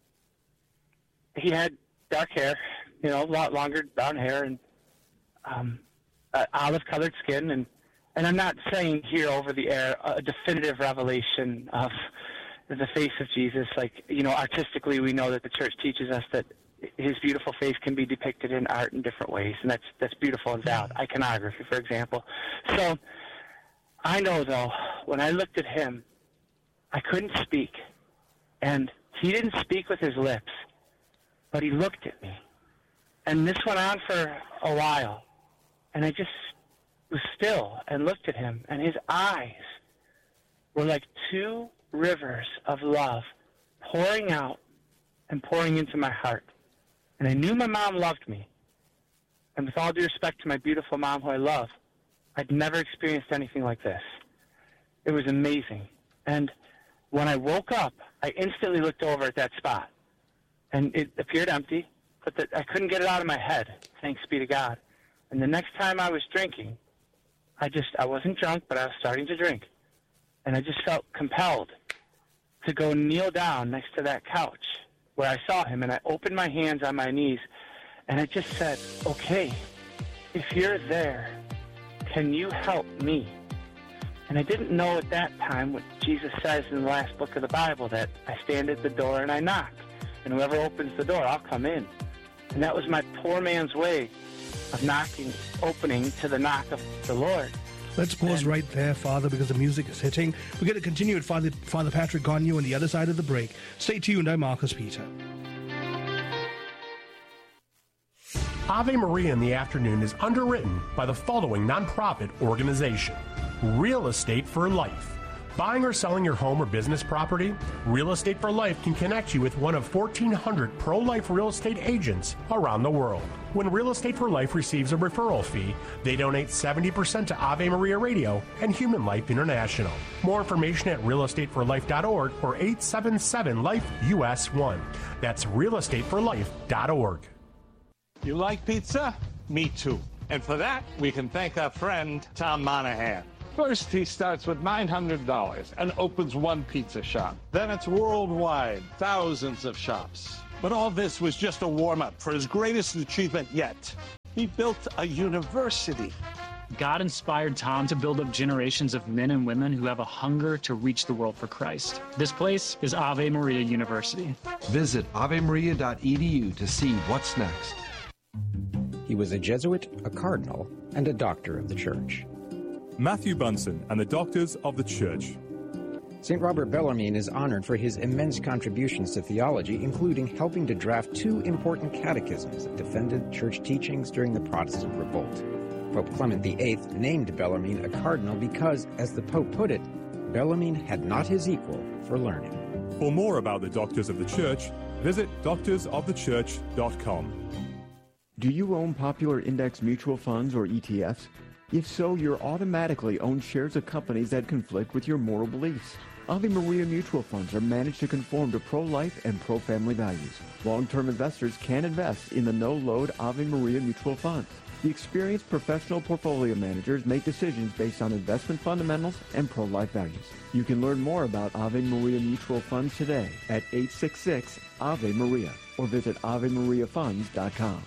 he had dark hair, you know, a lot longer brown hair, and um, uh, olive-colored skin. And, and I'm not saying here over the air a definitive revelation of the face of Jesus. Like, you know, artistically, we know that the church teaches us that his beautiful face can be depicted in art in different ways, and that's that's beautiful and valid. Iconography, for example. So I know, though, when I looked at him, I couldn't speak, and he didn't speak with his lips, but he looked at me. And this went on for a while, and I just was still and looked at him, and his eyes were like two rivers of love pouring out and pouring into my heart. And I knew my mom loved me. And with all due respect to my beautiful mom who I love, I'd never experienced anything like this. It was amazing. And when I woke up, I instantly looked over at that spot. And it appeared empty, but the, I couldn't get it out of my head, thanks be to God. And the next time I was drinking, I just, I wasn't drunk, but I was starting to drink. And I just felt compelled to go kneel down next to that couch where I saw him, and I opened my hands on my knees, and I just said, okay, if you're there, can you help me? And I didn't know at that time what Jesus says in the last book of the Bible, that I stand at the door and I knock, and whoever opens the door, I'll come in. And that was my poor man's way of knocking, opening to the knock of the Lord. Let's pause right there, Father, because the music is hitting. We're going to continue with Father, Father Patrick Gonyu on the other side of the break. Stay tuned. I'm Marcus Peter. Ave Maria in the Afternoon is underwritten by the following nonprofit organization: Real Estate for Life, Buying or selling your home or business property? Real Estate for Life can connect you with one of fourteen hundred pro-life real estate agents around the world. When Real Estate for Life receives a referral fee, they donate seventy percent to Ave Maria Radio and Human Life International. More information at real estate for life dot org or eight seven seven life U S one. That's real estate for life dot org. You like pizza? Me too. And for that, we can thank our friend, Tom Monahan. First, he starts with nine hundred dollars and opens one pizza shop. Then it's worldwide, thousands of shops. But all this was just a warm-up for his greatest achievement yet. He built a university. God inspired Tom to build up generations of men and women who have a hunger to reach the world for Christ. This place is Ave Maria University. Visit ave maria dot e d u to see what's next. He was a Jesuit, a cardinal, and a doctor of the Church. Matthew Bunson and the Doctors of the Church. Saint Robert Bellarmine is honored for his immense contributions to theology, including helping to draft two important catechisms that defended church teachings during the Protestant revolt. Pope Clement the eighth named Bellarmine a cardinal because, as the Pope put it, Bellarmine had not his equal for learning. For more about the Doctors of the Church, visit doctors of the church dot com. Do you own popular index mutual funds or E T Fs? If so, you're automatically own shares of companies that conflict with your moral beliefs. Ave Maria mutual funds are managed to conform to pro-life and pro-family values. Long-term investors can invest in the no-load Ave Maria mutual funds. The experienced professional portfolio managers make decisions based on investment fundamentals and pro-life values. You can learn more about Ave Maria mutual funds today at eight six six Ave Maria or visit ave maria funds dot com.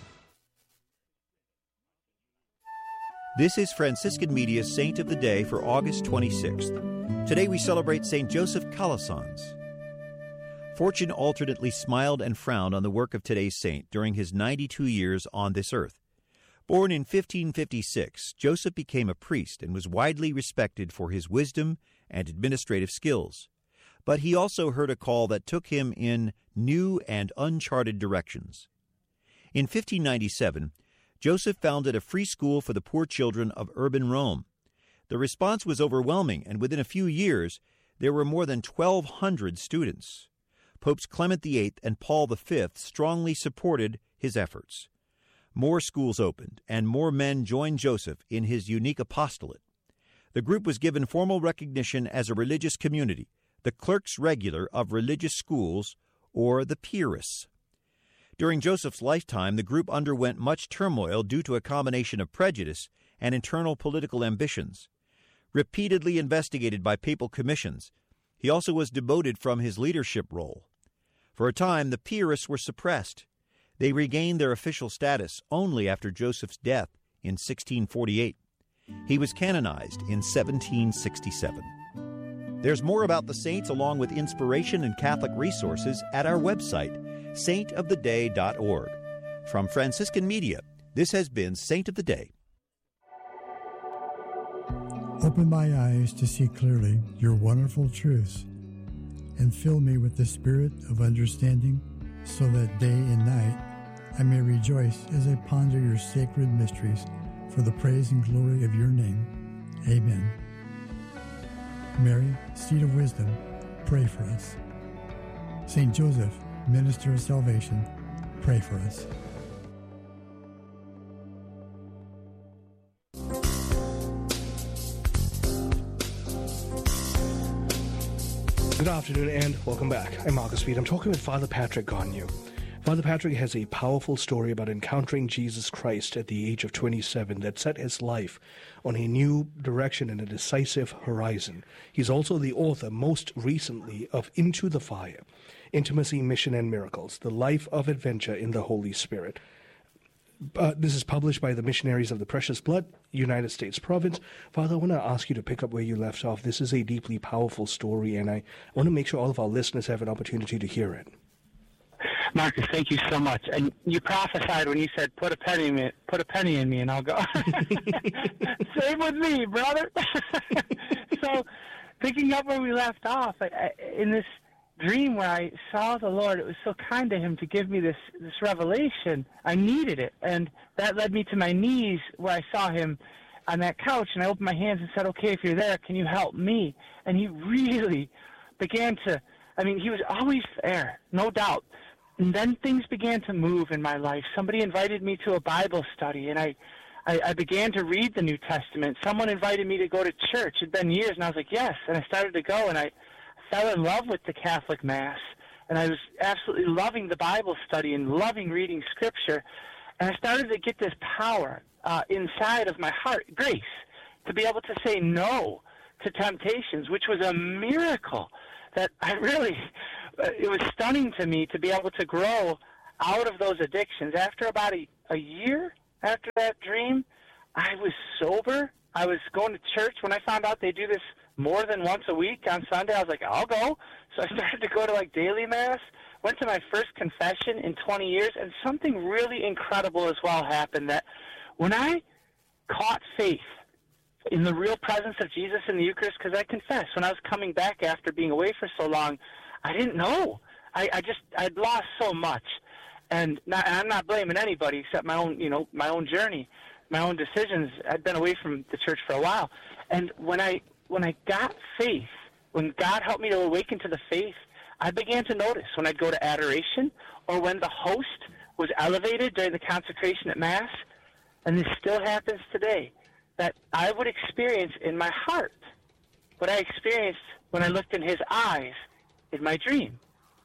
This is Franciscan Media's Saint of the Day for August twenty-sixth. Today we celebrate Saint Joseph Calasanz. Fortune alternately smiled and frowned on the work of today's saint during his ninety-two years on this earth. Born in fifteen fifty-six, Joseph became a priest and was widely respected for his wisdom and administrative skills. But he also heard a call that took him in new and uncharted directions. In fifteen ninety-seven, Joseph founded a free school for the poor children of urban Rome. The response was overwhelming, and within a few years, there were more than twelve hundred students. Popes Clement the eighth and Paul the fifth strongly supported his efforts. More schools opened, and more men joined Joseph in his unique apostolate. The group was given formal recognition as a religious community, the Clerks Regular of Religious Schools, or the Piarists. During Joseph's lifetime, the group underwent much turmoil due to a combination of prejudice and internal political ambitions. Repeatedly investigated by papal commissions, he also was demoted from his leadership role. For a time, the Piarists were suppressed. They regained their official status only after Joseph's death in sixteen forty-eight. He was canonized in seventeen sixty-seven. There's more about the saints along with inspiration and Catholic resources at our website, saint of the day dot org. From Franciscan Media, this has been Saint of the Day. Open my eyes to see clearly your wonderful truths, and fill me with the spirit of understanding, so that day and night I may rejoice as I ponder your sacred mysteries for the praise and glory of your name. Amen. Mary, seat of wisdom, pray for us. Saint Joseph, minister of salvation, pray for us. Good afternoon and welcome back. I'm Marcus Speed. I'm talking with Father Patrick Gonneau. Father Patrick has a powerful story about encountering Jesus Christ at the age of twenty-seven that set his life on a new direction and a decisive horizon. He's also the author, most recently, of Into the Fire, Intimacy, Mission, and Miracles, The Life of Adventure in the Holy Spirit. Uh, this is published by the Missionaries of the Precious Blood, United States Province. Father, I want to ask you to pick up where you left off. This is a deeply powerful story, and I want to make sure all of our listeners have an opportunity to hear it. Marcus, thank you so much. And you prophesied when you said, "Put a penny in me, put a penny in me, and I'll go." Same with me, brother. So, picking up where we left off, I, I, in this dream where I saw the Lord, it was so kind to Him to give me this this revelation. I needed it, and that led me to my knees, where I saw Him on that couch, and I opened my hands and said, okay, if you're there, can you help me? And he really began to, I mean, he was always there, no doubt. And then things began to move in my life. Somebody invited me to a Bible study, and I, I, I began to read the New Testament. Someone invited me to go to church. It had been years, and I was like, yes. And I started to go, and I fell in love with the Catholic Mass. And I was absolutely loving the Bible study and loving reading Scripture. And I started to get this power uh, inside of my heart, grace, to be able to say no to temptations, which was a miracle that I really, it was stunning to me to be able to grow out of those addictions. After about a, a year after that dream, I was sober. I was going to church. When I found out they do this more than once a week on Sunday, I was like, I'll go. So I started to go to like daily Mass, went to my first confession in twenty years, and something really incredible as well happened, that when I caught faith in the real presence of Jesus in the Eucharist, because I confess, when I was coming back after being away for so long, I didn't know. I, I just, I'd lost so much. And not, I'm not blaming anybody except my own, you know, my own journey, my own decisions. I'd been away from the church for a while. And when I, when I got faith, when God helped me to awaken to the faith, I began to notice when I'd go to adoration or when the host was elevated during the consecration at Mass, and this still happens today, that I would experience in my heart what I experienced when I looked in his eyes in my dream.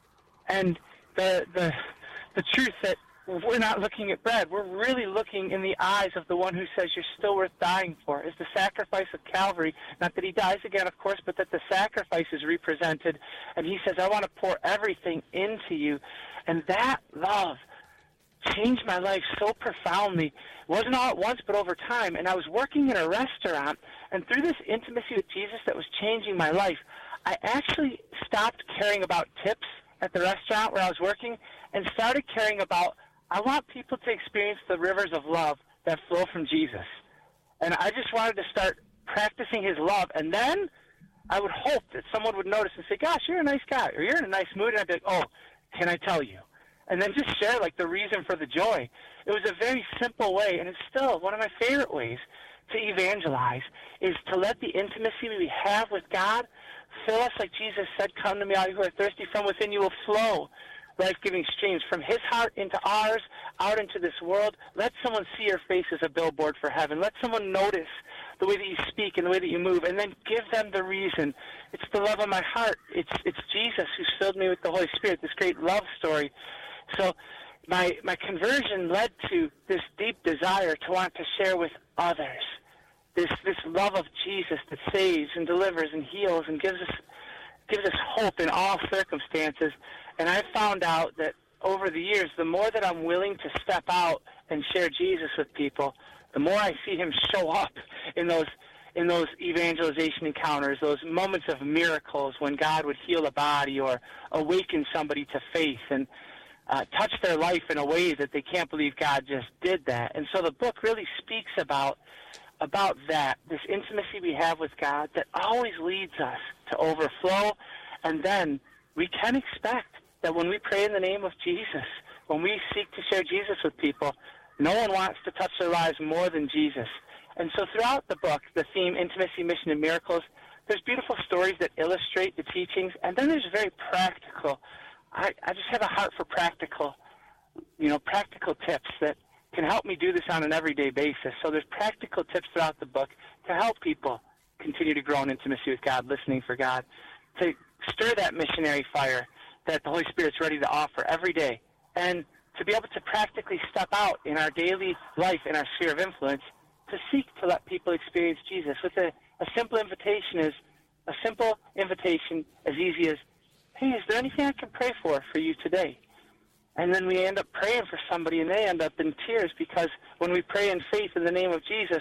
And the the the truth that we're not looking at bread, we're really looking in the eyes of the one who says you're still worth dying for, is the sacrifice of Calvary. Not that he dies again, of course, but that the sacrifice is represented. And he says, I want to pour everything into you. And that love changed my life so profoundly. It wasn't all at once, but over time. And I was working in a restaurant, and through this intimacy with Jesus that was changing my life, I actually stopped caring about tips at the restaurant where I was working and started caring about, I want people to experience the rivers of love that flow from Jesus. And I just wanted to start practicing his love. And then I would hope that someone would notice and say, gosh, you're a nice guy, or you're in a nice mood. And I'd be like, oh, can I tell you? And then just share, like, the reason for the joy. It was a very simple way, and it's still one of my favorite ways to evangelize, is to let the intimacy we have with God fill us, like Jesus said, come to me, all you who are thirsty, from within you will flow life-giving streams from his heart into ours, out into this world. Let someone see your face as a billboard for heaven. Let someone notice the way that you speak and the way that you move, and then give them the reason. It's the love of my heart. It's it's Jesus who's filled me with the Holy Spirit, this great love story. So my my conversion led to this deep desire to want to share with others this this love of Jesus that saves and delivers and heals and gives us gives us hope in all circumstances. And I found out that over the years, the more that I'm willing to step out and share Jesus with people, the more I see him show up in those in those evangelization encounters, those moments of miracles when God would heal a body or awaken somebody to faith and uh, touch their life in a way that they can't believe God just did that. And so the book really speaks about about that, this intimacy we have with God that always leads us to overflow. And then we can expect that when we pray in the name of Jesus, when we seek to share Jesus with people, no one wants to touch their lives more than Jesus. And so throughout the book, the theme, intimacy, mission, and miracles, there's beautiful stories that illustrate the teachings, and then there's very practical. I, I just have a heart for practical, you know, practical tips that can help me do this on an everyday basis. So there's practical tips throughout the book to help people continue to grow in intimacy with God, listening for God, to stir that missionary fire that the Holy Spirit's ready to offer every day, and to be able to practically step out in our daily life, in our sphere of influence, to seek to let people experience Jesus. With a, a simple invitation is a simple invitation as easy as, hey, is there anything I can pray for for you today? And then we end up praying for somebody, and they end up in tears, because when we pray in faith in the name of Jesus,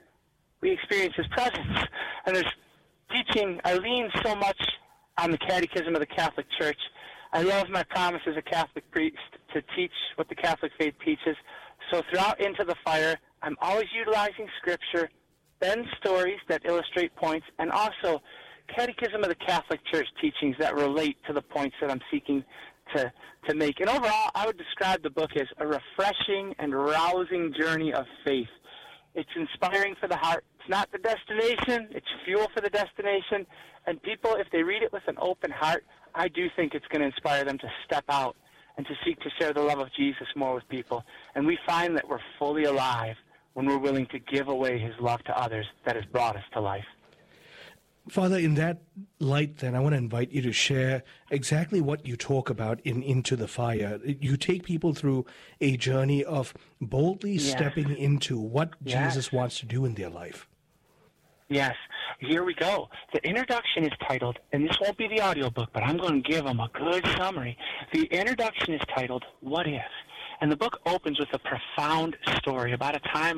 we experience his presence. And there's teaching, I lean so much on the Catechism of the Catholic Church. I love my promise as a Catholic priest to teach what the Catholic faith teaches. So throughout Into the Fire, I'm always utilizing Scripture, then stories that illustrate points, and also Catechism of the Catholic Church teachings that relate to the points that I'm seeking to, to make. And overall, I would describe the book as a refreshing and rousing journey of faith. It's inspiring for the heart. It's not the destination. It's fuel for the destination. And people, if they read it with an open heart, I do think it's going to inspire them to step out and to seek to share the love of Jesus more with people. And we find that we're fully alive when we're willing to give away his love to others that has brought us to life. Father, in that light, then, I want to invite you to share exactly what you talk about in Into the Fire. You take people through a journey of boldly Yes. stepping into what Yes. Jesus wants to do in their life. Yes, here we go. The introduction is titled, and this won't be the audiobook, but I'm going to give them a good summary. The introduction is titled, What If? And the book opens with a profound story about a time